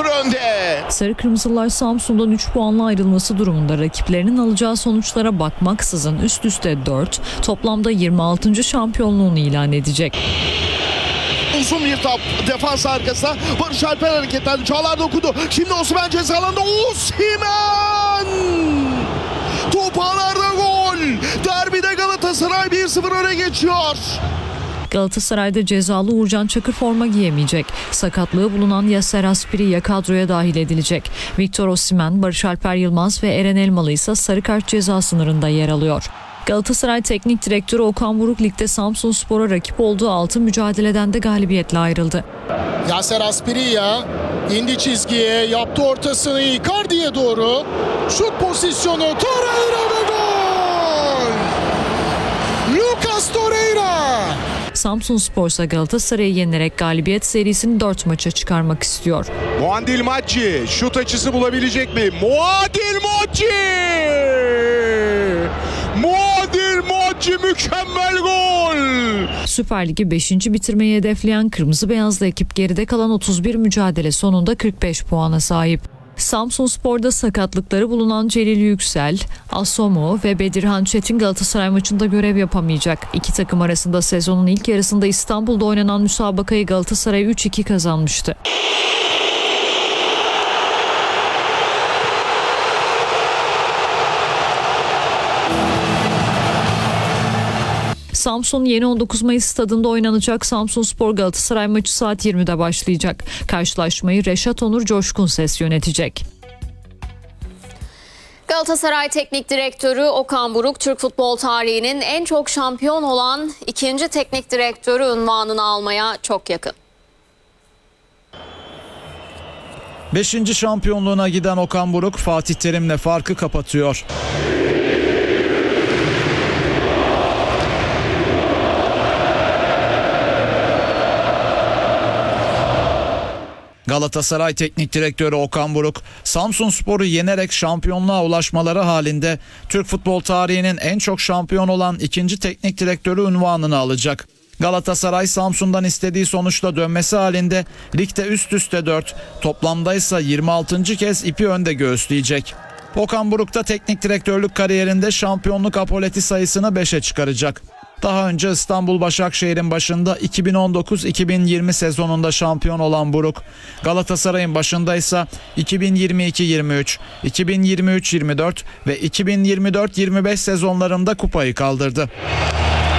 1-0 önde. Sarı Kırmızılar Samsun'dan 3 puanla ayrılması durumunda rakiplerinin alacağı sonuçlara bakmaksızın üst üste 4, toplamda 26. şampiyonluğunu ilan edecek. Uzun bir top defans arkasına. Barış Alper hareketlendi. Çağlar dokundu. Şimdi Osimhen ceza alanında. Osimhen! Top ağlarda gol. Derbide Galatasaray 1-0 öne geçiyor. Galatasaray'da cezalı Uğurcan Çakır forma giyemeyecek. Sakatlığı bulunan Yasser Aspiri kadroya dahil edilecek. Victor Osimhen, Barış Alper Yılmaz ve Eren Elmalı ise sarı kart ceza sınırında yer alıyor. Galatasaray Teknik Direktörü Okan Buruk ligde Samsunspor'a rakip olduğu 6 mücadeleden de galibiyetle ayrıldı. Yasser Aspiriya indi çizgiye, yaptı ortasını Icardi'ye doğru. Şut pozisyonu, Torreira ve gol! Lucas Torreira! Samsunspor ise Galatasaray'ı yenerek galibiyet serisini 4 maça çıkarmak istiyor. Muadil Macci şut açısı bulabilecek mi? Muadil Macci! Muadil Macci mükemmel gol! Süper Lig'i 5. bitirmeyi hedefleyen Kırmızı Beyazlı ekip geride kalan 31 mücadele sonunda 45 puana sahip. Samsunspor'da sakatlıkları bulunan Celil Yüksel, Asomu ve Bedirhan Çetin Galatasaray maçında görev yapamayacak. İki takım arasında sezonun ilk yarısında İstanbul'da oynanan müsabakayı Galatasaray 3-2 kazanmıştı. Samsun yeni 19 Mayıs stadında oynanacak Samsunspor Galatasaray maçı saat 20'de başlayacak. Karşılaşmayı Reşat Onur Coşkun Ses yönetecek. Galatasaray Teknik Direktörü Okan Buruk, Türk futbol tarihinin en çok şampiyon olan ikinci teknik direktörü unvanını almaya çok yakın. 5. şampiyonluğuna giden Okan Buruk, Fatih Terim'le farkı kapatıyor. Galatasaray Teknik Direktörü Okan Buruk, Samsunspor'u yenerek şampiyonluğa ulaşmaları halinde Türk futbol tarihinin en çok şampiyon olan ikinci teknik direktörü unvanını alacak. Galatasaray Samsun'dan istediği sonuçla dönmesi halinde ligde üst üste 4, toplamda ise 26. kez ipi önde göğüsleyecek. Okan Buruk da teknik direktörlük kariyerinde şampiyonluk apoleti sayısını 5'e çıkaracak. Daha önce İstanbul Başakşehir'in başında 2019-2020 sezonunda şampiyon olan Buruk, Galatasaray'ın başında ise 2022-23, 2023-24 ve 2024-25 sezonlarında kupayı kaldırdı.